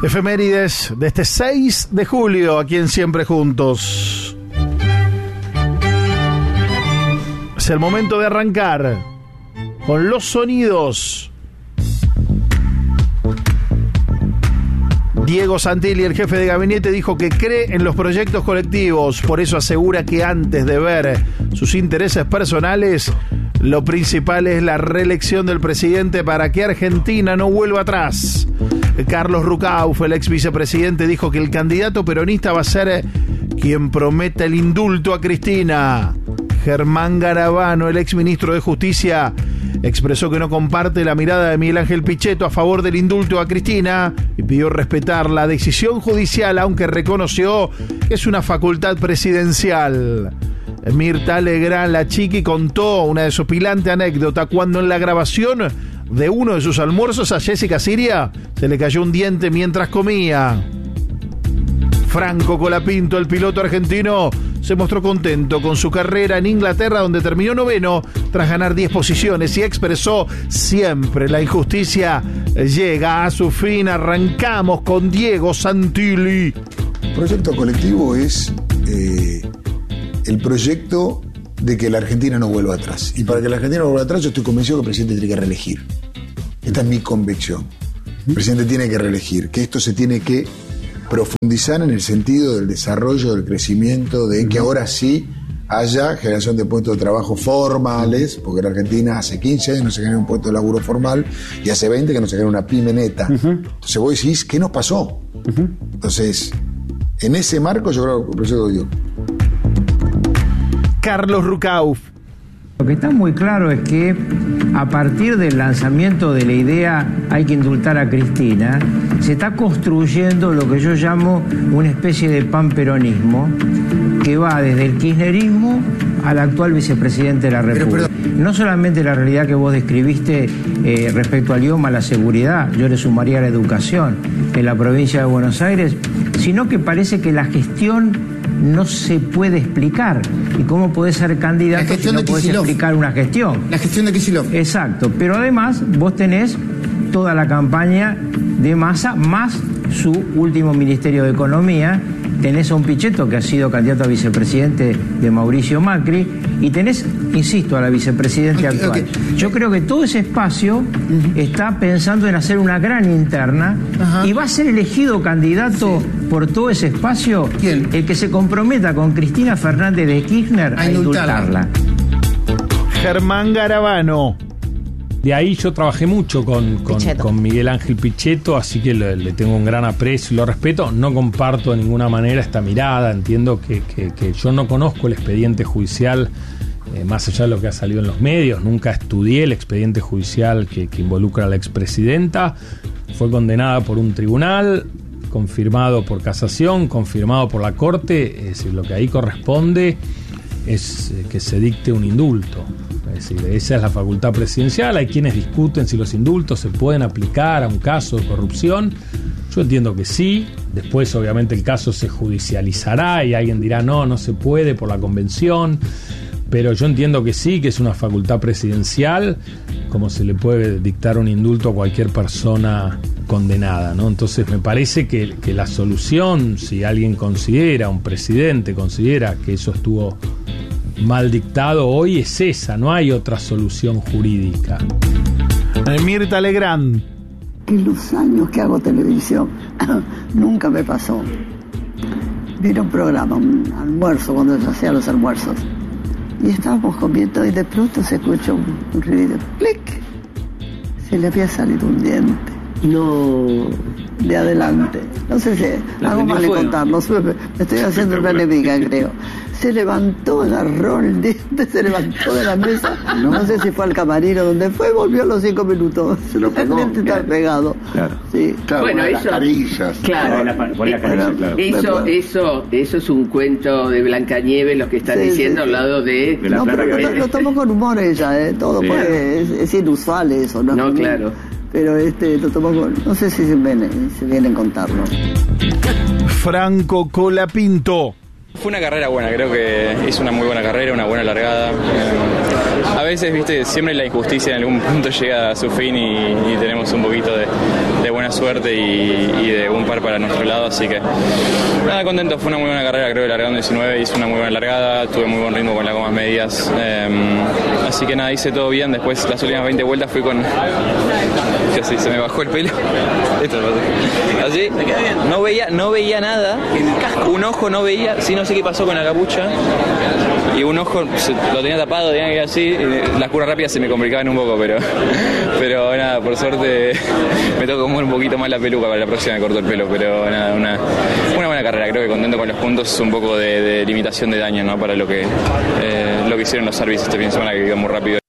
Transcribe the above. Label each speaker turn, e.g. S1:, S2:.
S1: Efemérides de este 6 de julio, aquí en Siempre Juntos. Es el momento de arrancar con los sonidos. Diego Santilli, el jefe de gabinete, dijo que cree en los proyectos colectivos, por eso asegura que antes de ver sus intereses personales, lo principal es la reelección del presidente para que Argentina no vuelva atrás. Carlos Rucauf, el ex vicepresidente, dijo que el candidato peronista va a ser quien prometa el indulto a Cristina. Germán Garabano, el ex ministro de Justicia, expresó que no comparte la mirada de Miguel Ángel Pichetto a favor del indulto a Cristina y pidió respetar la decisión judicial, aunque reconoció que es una facultad presidencial. Mirta Legrand, la chiqui, contó una desopilante anécdota cuando en la grabación de uno de sus almuerzos a Jessica Siria se le cayó un diente mientras comía. Franco Colapinto, el piloto argentino, se mostró contento con su carrera en Inglaterra, donde terminó noveno tras ganar 10 posiciones y expresó: siempre la injusticia llega a su fin. Arrancamos con Diego Santilli.
S2: El proyecto colectivo es el proyecto de que la Argentina no vuelva atrás. Y para que la Argentina no vuelva atrás, yo estoy convencido que el presidente tiene que reelegir. Esta es mi convicción. El presidente tiene que reelegir, que esto se tiene que profundizar en el sentido del desarrollo, del crecimiento, de que ahora sí haya generación de puestos de trabajo formales, porque en Argentina hace 15 años no se genera un puesto de laburo formal y hace 20 que no se genera una pyme neta. Entonces vos decís, ¿qué nos pasó? Entonces, en ese marco yo creo que el proyecto dio.
S1: Carlos Rucauf.
S3: Lo que está muy claro es que a partir del lanzamiento de la idea hay que indultar a Cristina, se está construyendo lo que yo llamo una especie de panperonismo que va desde el kirchnerismo al actual vicepresidente de la República. No solamente la realidad que vos describiste respecto al idioma, la seguridad, yo le sumaría la educación en la provincia de Buenos Aires, sino que parece que la gestión no se puede explicar. ¿Y cómo podés ser candidato si no podés explicar una gestión? La gestión de Kicillof. Exacto, pero además vos tenés toda la campaña de Massa, más su último Ministerio de Economía, tenés a un Pichetto que ha sido candidato a vicepresidente de Mauricio Macri, y tenés, insisto, a la vicepresidenta actual. Yo creo que todo ese espacio está pensando en hacer una gran interna, y va a ser elegido candidato por todo ese espacio. ¿Quién? El que se comprometa con Cristina Fernández de Kirchner a indultarla.
S1: Germán Garabano.
S4: De ahí yo trabajé mucho con Miguel Ángel Pichetto, así que le tengo un gran aprecio y lo respeto. No comparto de ninguna manera esta mirada. Entiendo que yo no conozco el expediente judicial, más allá de lo que ha salido en los medios. Nunca estudié el expediente judicial que involucra a la expresidenta. Fue condenada por un tribunal, confirmado por casación, confirmado por la Corte. Es decir, lo que ahí corresponde es que se dicte un indulto. Es decir, esa es la facultad presidencial. Hay quienes discuten si los indultos se pueden aplicar a un caso de corrupción. Yo entiendo que sí. Después, obviamente, el caso se judicializará y alguien dirá no se puede por la convención. Pero yo entiendo que sí, que es una facultad presidencial, como se le puede dictar un indulto a cualquier persona condenada, ¿no? Entonces me parece que la solución, si alguien considera, un presidente considera que eso estuvo mal dictado hoy, es esa, no hay otra solución jurídica.
S1: Mirta Legrand.
S5: En los años que hago televisión nunca me pasó. Vino un programa, un almuerzo, cuando yo hacía los almuerzos, y estábamos comiendo y de pronto se escuchó un ruido, ¡clic! Se le había salido un diente. No. De adelante. No sé si hago mal en contarlo, me estoy haciendo una enemiga, creo. Se levantó, agarró el diente, se levantó de la mesa, no sé si fue al camarín o donde fue, volvió a los 5 minutos. Se lo pegó. El diente está pegado. Claro. Sí.
S6: Claro, bueno, eso, carillas. Claro, claro. Eso es un cuento de Blancanieves, lo que está diciendo al lado de la
S5: no, pero lo tomó con humor ella, todo puede, es inusual eso, ¿no?
S6: No, claro.
S5: Pero lo tomó con, no sé si se vienen a contarlo.
S1: Franco Colapinto.
S7: Fue una carrera buena, creo que hizo una muy buena carrera, una buena largada. A veces, viste, siempre la injusticia en algún punto llega a su fin y tenemos un poquito de buena suerte y de un par para nuestro lado, así que nada, contento. Fue una muy buena carrera, creo que largando 19 hice una muy buena largada, tuve muy buen ritmo con las gomas medias, así que nada, hice todo bien. Después las últimas 20 vueltas fui con... Así, se me bajó el pelo. Esto así, no veía nada, un ojo no veía, sí, no sé qué pasó con la capucha, y un ojo lo tenía tapado, tenía que ir así, y las curvas rápidas se me complicaban un poco, pero nada, por suerte me tocó mover un poquito más la peluca, para la próxima me corto el pelo, pero nada, una buena carrera, creo que contento con los puntos, un poco de limitación de daño, ¿no? Para lo que hicieron los servicios este fin de semana, que quedó muy rápido.